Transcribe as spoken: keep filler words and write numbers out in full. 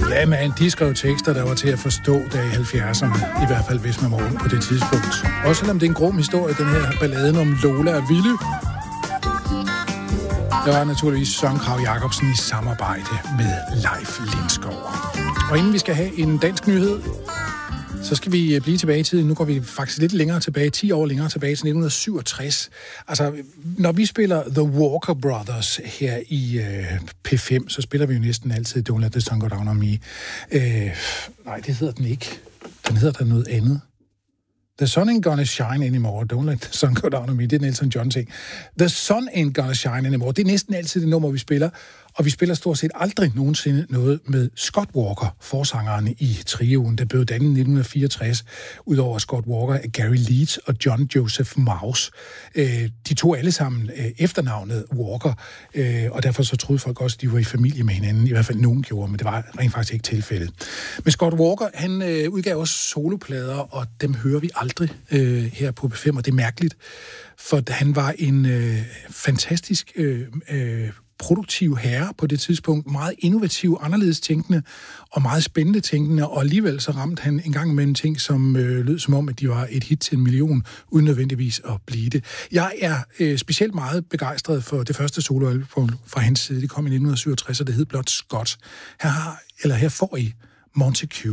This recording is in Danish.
Ja, man, de skrev tekster, der var til at forstå der i halvfjerdserne. I hvert fald, hvis man var ung på det tidspunkt. Også selvom det er en grum historie, den her balladen om Lola og Ville. Der var naturligvis Søren Kragh Jacobsen i samarbejde med Leif Lindskov. Og inden vi skal have en dansk nyhed, så skal vi blive tilbage i tiden. Nu går vi faktisk lidt længere tilbage, ti år længere tilbage til nitten syvogtres. Altså, når vi spiller The Walker Brothers her i øh, P fem, så spiller vi jo næsten altid Don't Let the Sun Go Down on Me. Øh, nej, det hedder den ikke. Den hedder der noget andet. The sun ain't gonna shine anymore. Don't let the sun go down on me. Det er Elton John ting. The sun ain't gonna shine anymore. Det er næsten altid det nummer, vi spiller. Og vi spiller stort set aldrig nogensinde noget med Scott Walker, forsangeren i trioen, der blev dannet i nitten fireogtres. Udover Scott Walker er Gary Leeds og John Joseph Mouse. De tog alle sammen efternavnet Walker, og derfor så troede folk også, at de var i familie med hinanden. I hvert fald nogen gjorde, men det var rent faktisk ikke tilfældet. Men Scott Walker, han udgav også soloplader, og dem hører vi aldrig her på P fem, og det er mærkeligt, for han var en fantastisk produktiv herre på det tidspunkt, meget innovativ, anderledes tænkende og meget spændende tænkende, og alligevel så ramte han en gang med en ting, som øh, lød som om, at de var et hit til en million, uden nødvendigvis at blive det. Jeg er øh, specielt meget begejstret for det første soloalbum fra hans side. Det kom i nitten syvogtres, og det hed blot Scott. Her har, eller her får I Montague.